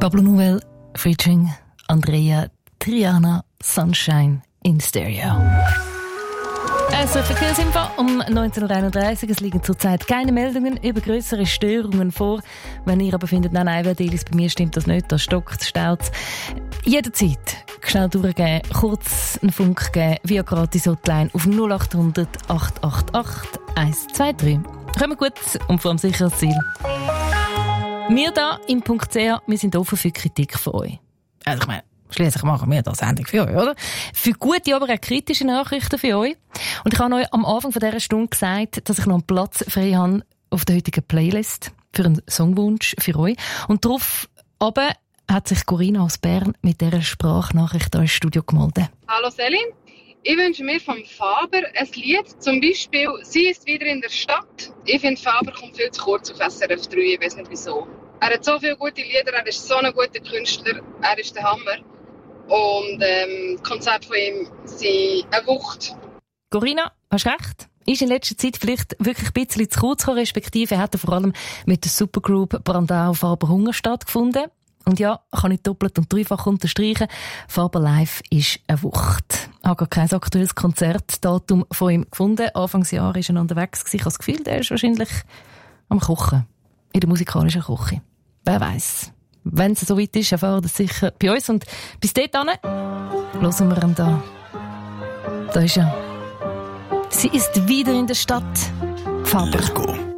Pablo Nouvel featuring Andrea Triana, Sunshine in Stereo. Also Verkehrsinfo um 19.31 Uhr. Es liegen zurzeit keine Meldungen über grössere Störungen vor. Wenn ihr aber findet, nein, Delis, bei mir stimmt das nicht, da stockt, staut. Jederzeit schnell durchgehen, kurz einen Funk geben, via Gratis-Hotline auf 0800 888 123. Kommen gut und vor allem sicher ans Ziel. Wir hier im .ch, wir sind offen für Kritik von euch. Also ich meine, schliesslich machen wir das Sendung für euch, oder? Für gute, aber auch kritische Nachrichten für euch. Und ich habe euch am Anfang von dieser Stunde gesagt, dass ich noch einen Platz frei habe auf der heutigen Playlist für einen Songwunsch für euch. Und darauf aber hat sich Corinna aus Bern mit dieser Sprachnachricht hier ins Studio gemeldet. Hallo Selin, ich wünsche mir vom Faber ein Lied, zum Beispiel «Sie ist wieder in der Stadt». Ich finde, Faber kommt viel zu kurz auf SRF 3, ich weiß nicht wieso. Er hat so viele gute Lieder, er ist so ein guter Künstler, er ist der Hammer. Und Konzerte von ihm sind eine Wucht. Corinna, hast recht. Ist in letzter Zeit vielleicht wirklich ein bisschen zu kurz gekommen, respektive hat er vor allem mit der Supergroup Brandau Faber Hunger stattgefunden. Und ja, kann ich doppelt und dreifach unterstreichen, Faber Live ist eine Wucht. Ich habe gar kein aktuelles Konzertdatum von ihm gefunden. Anfangsjahr war er unterwegs. Ich habe das Gefühl, der ist wahrscheinlich am Kochen. In der musikalischen Küche. Wer weiss. Wenn es so weit ist, erfahren wir das sicher bei uns. Und bis dahin hören wir ihn da. Da ist er. Sie ist wieder in der Stadt. Faber. Let's go.